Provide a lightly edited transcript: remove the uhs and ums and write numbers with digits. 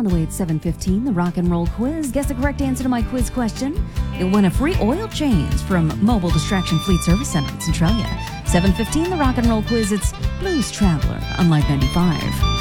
On the way at 7:15, the Rock and Roll Quiz. Guess the correct answer to my quiz question. You'll win a free oil change from Mobile Distraction Fleet Service Center in Centralia. 7:15, the Rock and Roll Quiz. It's Blues Traveler on Live 95.